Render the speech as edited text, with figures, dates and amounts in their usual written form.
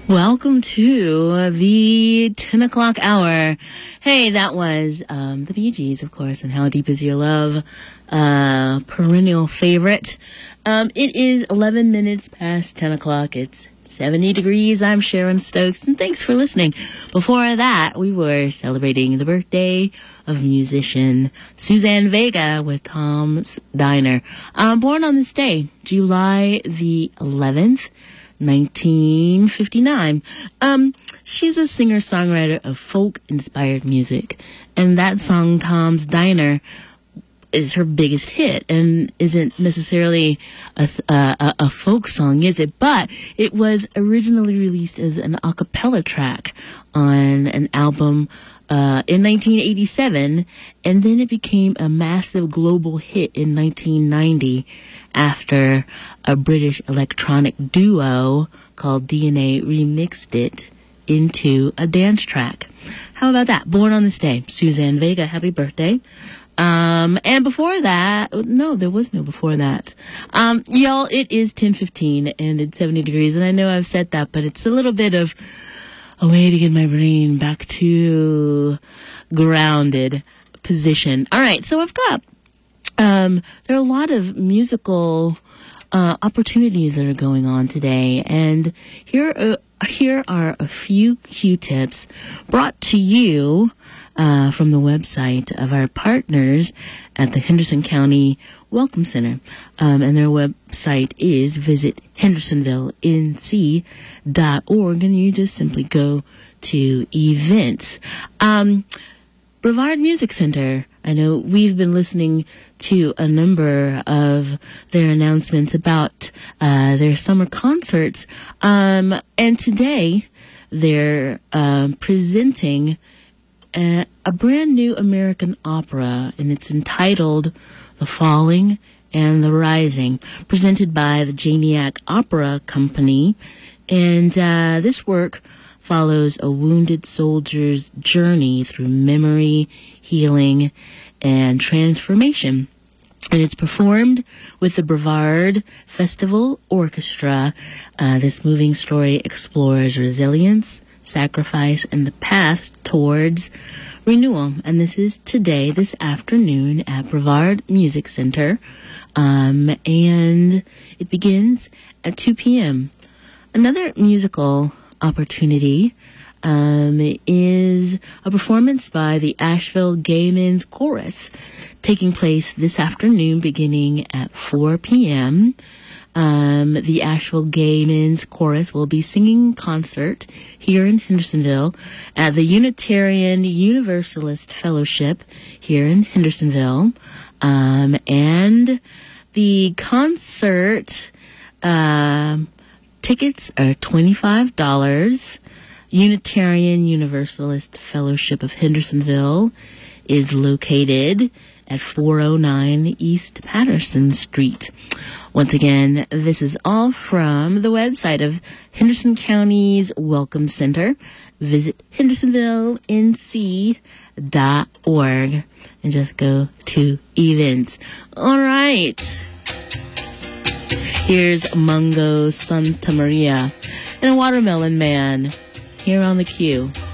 Welcome to the 10 o'clock hour. Hey, that was the Bee Gees, of course, and How Deep Is Your Love, perennial favorite. It is 11 minutes past 10 o'clock. It's 70 degrees. I'm Sharon Stokes, and thanks for listening. Before that, we were celebrating the birthday of musician Suzanne Vega with Tom's Diner. Born on this day, July the 11th, 1959. She's a singer-songwriter of folk-inspired music, and that song, Tom's Diner, is her biggest hit and isn't necessarily a folk song, is it? But it was originally released as an a cappella track on an album in 1987, and then it became a massive global hit in 1990 after a British electronic duo called DNA remixed it into a dance track. How about that? Born on this day, Suzanne Vega, happy birthday. And before that, no, there was no before that. Y'all, it is 10:15 and it's 70 degrees, and I know I've said that, but it's a little bit of a way to get my brain back to grounded position. All right, so I've got, there are a lot of musical opportunities that are going on today, and here are a few Q-tips brought to you from the website of our partners at the Henderson County Welcome Center. And their website is visit hendersonvillenc.org, and you just simply go to events. Brevard Music Center, I know we've been listening to a number of their announcements about their summer concerts. And today they're presenting a brand new American opera, and it's entitled The Falling and the Rising, presented by the Janiac Opera Company. And this work follows a wounded soldier's journey through memory, healing, and transformation. And it's performed with the Brevard Festival Orchestra. This moving story explores resilience, sacrifice, and the path towards renewal. And this is today, this afternoon, at Brevard Music Center. And it begins at 2 p.m. Another musical opportunity is a performance by the Asheville Gay Men's Chorus, taking place this afternoon beginning at 4 p.m. The Asheville Gay Men's Chorus will be singing concert here in Hendersonville at the Unitarian Universalist Fellowship here in Hendersonville. And the concert tickets are $25. Unitarian Universalist Fellowship of Hendersonville is located at 409 East Patterson Street. Once again, this is all from the website of Henderson County's Welcome Center. Visit hendersonvillenc.org and just go to events. All right. Here's Mungo Santa Maria and a Watermelon Man here on the Q.